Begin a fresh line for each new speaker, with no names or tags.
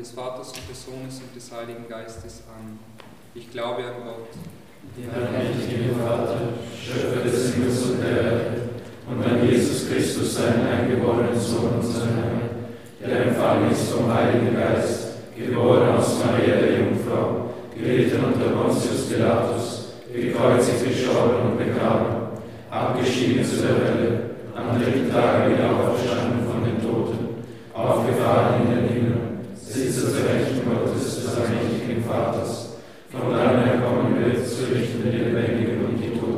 des Vaters und des Sohnes und des Heiligen Geistes. Amen. Ich glaube an Gott,
den allmächtigen Vater, Schöpfer des Himmels und der Erde, und an Jesus Christus, seinen eingeborenen Sohn, unseren Herrn, der empfangen ist vom Heiligen Geist, geboren aus Maria der Jungfrau, gelitten unter Pontius Pilatus, gekreuzigt, gestorben und begraben, abgestiegen zu der Hölle, am dritten Tage wieder auferstanden